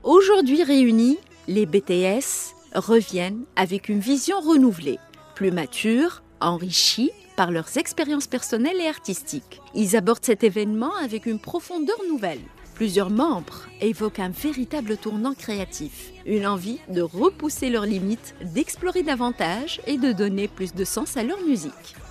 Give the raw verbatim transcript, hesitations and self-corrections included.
Aujourd'hui réunis, les B T S reviennent avec une vision renouvelée, plus mature, enrichie par leurs expériences personnelles et artistiques. Ils abordent cet événement avec une profondeur nouvelle. Plusieurs membres évoquent un véritable tournant créatif, une envie de repousser leurs limites, d'explorer davantage et de donner plus de sens à leur musique.